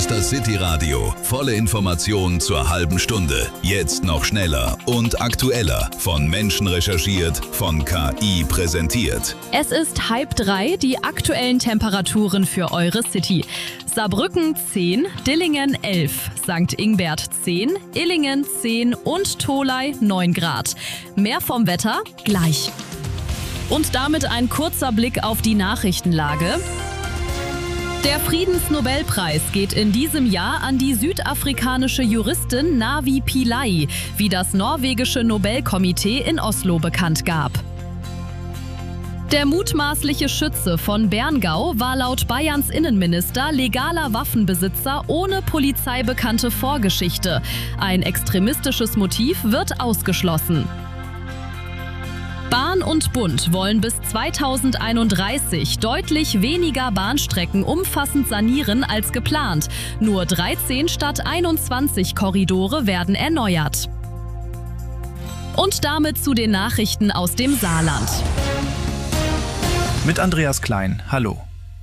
Münster City Radio. Volle Information zur halben Stunde. Jetzt noch schneller und aktueller. Von Menschen recherchiert, von KI präsentiert. Es ist 2:30, die aktuellen Temperaturen für eure City. Saarbrücken 10, Dillingen 11, St. Ingbert 10, Illingen 10 und Tholey 9 Grad. Mehr vom Wetter gleich. Und damit ein kurzer Blick auf die Nachrichtenlage. Der Friedensnobelpreis geht in diesem Jahr an die südafrikanische Juristin Navi Pillay, wie das norwegische Nobelkomitee in Oslo bekannt gab. Der mutmaßliche Schütze von Berngau war laut Bayerns Innenminister legaler Waffenbesitzer ohne polizeibekannte Vorgeschichte. Ein extremistisches Motiv wird ausgeschlossen. Bahn und Bund wollen bis 2031 deutlich weniger Bahnstrecken umfassend sanieren als geplant. Nur 13 statt 21 Korridore werden erneuert. Und damit zu den Nachrichten aus dem Saarland. Mit Andreas Klein, hallo.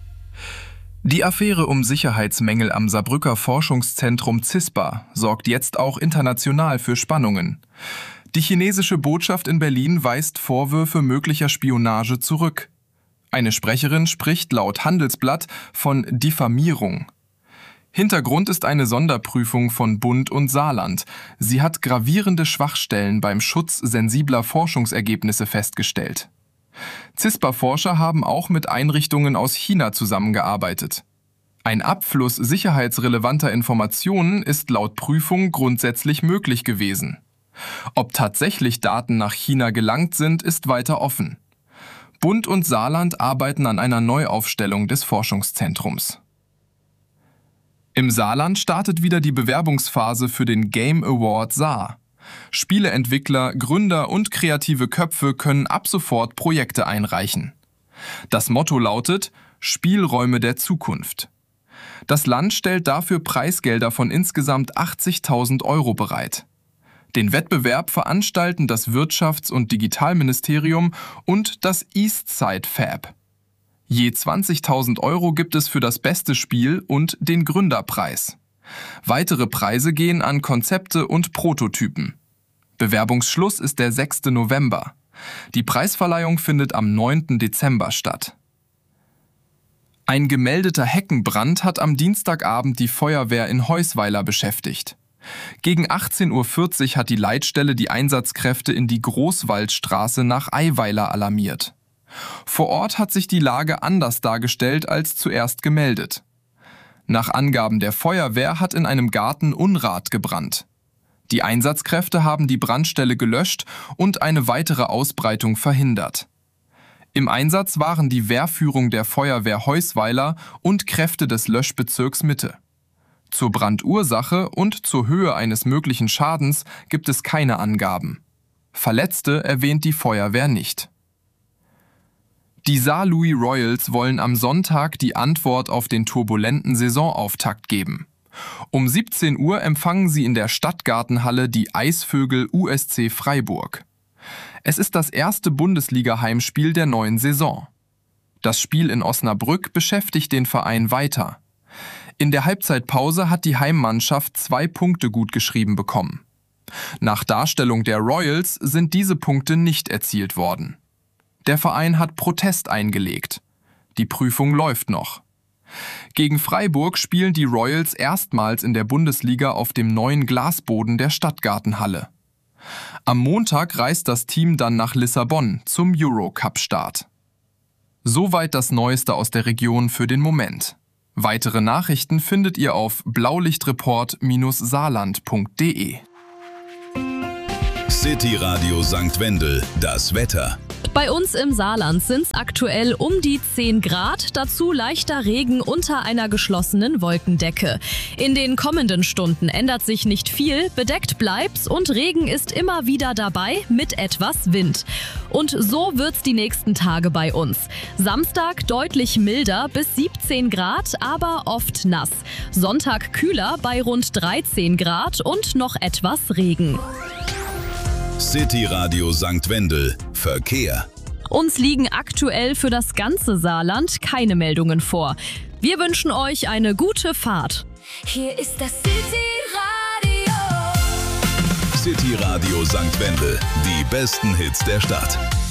Die Affäre um Sicherheitsmängel am Saarbrücker Forschungszentrum CISPA sorgt jetzt auch international für Spannungen. Die chinesische Botschaft in Berlin weist Vorwürfe möglicher Spionage zurück. Eine Sprecherin spricht laut Handelsblatt von Diffamierung. Hintergrund ist eine Sonderprüfung von Bund und Saarland. Sie hat gravierende Schwachstellen beim Schutz sensibler Forschungsergebnisse festgestellt. CISPA-Forscher haben auch mit Einrichtungen aus China zusammengearbeitet. Ein Abfluss sicherheitsrelevanter Informationen ist laut Prüfung grundsätzlich möglich gewesen. Ob tatsächlich Daten nach China gelangt sind, ist weiter offen. Bund und Saarland arbeiten an einer Neuaufstellung des Forschungszentrums. Im Saarland startet wieder die Bewerbungsphase für den Game Award Saar. Spieleentwickler, Gründer und kreative Köpfe können ab sofort Projekte einreichen. Das Motto lautet Spielräume der Zukunft. Das Land stellt dafür Preisgelder von insgesamt 80.000 € bereit. Den Wettbewerb veranstalten das Wirtschafts- und Digitalministerium und das Eastside Fab. Je 20.000 € gibt es für das beste Spiel und den Gründerpreis. Weitere Preise gehen an Konzepte und Prototypen. Bewerbungsschluss ist der 6. November. Die Preisverleihung findet am 9. Dezember statt. Ein gemeldeter Heckenbrand hat am Dienstagabend die Feuerwehr in Heusweiler beschäftigt. Gegen 18:40 Uhr hat die Leitstelle die Einsatzkräfte in die Großwaldstraße nach Eiweiler alarmiert. Vor Ort hat sich die Lage anders dargestellt als zuerst gemeldet. Nach Angaben der Feuerwehr hat in einem Garten Unrat gebrannt. Die Einsatzkräfte haben die Brandstelle gelöscht und eine weitere Ausbreitung verhindert. Im Einsatz waren die Wehrführung der Feuerwehr Heusweiler und Kräfte des Löschbezirks Mitte. Zur Brandursache und zur Höhe eines möglichen Schadens gibt es keine Angaben. Verletzte erwähnt die Feuerwehr nicht. Die Saarlouis Royals wollen am Sonntag die Antwort auf den turbulenten Saisonauftakt geben. Um 17 Uhr empfangen sie in der Stadtgartenhalle die Eisvögel USC Freiburg. Es ist das erste Bundesliga-Heimspiel der neuen Saison. Das Spiel in Osnabrück beschäftigt den Verein weiter. In der Halbzeitpause hat die Heimmannschaft 2 Punkte gutgeschrieben bekommen. Nach Darstellung der Royals sind diese Punkte nicht erzielt worden. Der Verein hat Protest eingelegt. Die Prüfung läuft noch. Gegen Freiburg spielen die Royals erstmals in der Bundesliga auf dem neuen Glasboden der Stadtgartenhalle. Am Montag reist das Team dann nach Lissabon zum Eurocup-Start. Soweit das Neueste aus der Region für den Moment. Weitere Nachrichten findet ihr auf blaulichtreport-saarland.de. City Radio St. Wendel, das Wetter. Bei uns im Saarland sind es aktuell um die 10 Grad, dazu leichter Regen unter einer geschlossenen Wolkendecke. In den kommenden Stunden ändert sich nicht viel, bedeckt bleibt's und Regen ist immer wieder dabei mit etwas Wind. Und so wird's die nächsten Tage bei uns. Samstag deutlich milder bis 17 Grad, aber oft nass. Sonntag kühler bei rund 13 Grad und noch etwas Regen. City Radio St. Wendel, Verkehr. Uns liegen aktuell für das ganze Saarland keine Meldungen vor. Wir wünschen euch eine gute Fahrt. Hier ist das City Radio. City Radio St. Wendel. Die besten Hits der Stadt.